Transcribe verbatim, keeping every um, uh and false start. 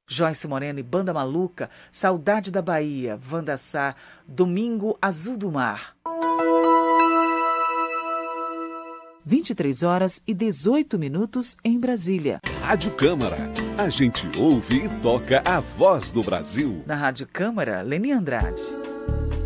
Joyce Moreno e Banda Maluca, Saudade da Bahia, Wanda Sá, Domingo Azul do Mar. vinte e três horas e dezoito minutos em Brasília. Rádio Câmara. A gente ouve e toca a voz do Brasil. Na Rádio Câmara, Leni Andrade.